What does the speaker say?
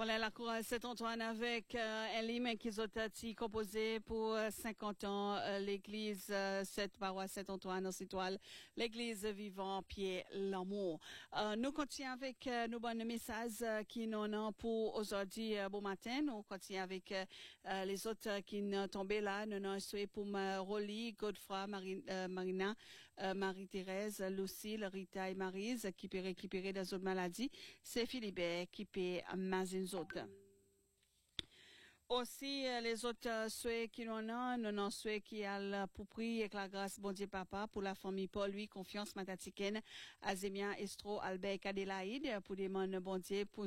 Voilà la chorale Saint-Antoine avec un hymne qui est composé pour 50 ans. L'église, cette paroisse Saint-Antoine en Citoile, l'église vivant pied l'amour. Nous continuons avec nos bons messages qui nous ont pour aujourd'hui bon matin. Nous continuons avec les autres qui nous tombé là. Nous nous souhaitons pour Rolly, Godefroy, Marina, Marie-Thérèse, Lucille, Rita et Maryse qui peut récupérer des autres maladies. C'est Philibert qui peut mazin autres. Aussi, les autres souhaits qui nous ont souhaits qui a pour prier avec la grâce, bon Dieu papa, pour la famille Paul, lui, confiance, matatiken, Azemia, Estro, Albert, Adélaïde, pour demander bon Dieu, pour